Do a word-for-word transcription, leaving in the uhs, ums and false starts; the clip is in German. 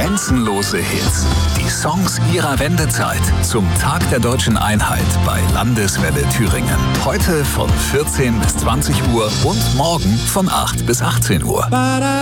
Grenzenlose Hits. Die Songs ihrer Wendezeit. Zum Tag der deutschen Einheit bei Landeswelle Thüringen. Heute von vierzehn bis zwanzig Uhr und morgen von acht bis achtzehn Uhr.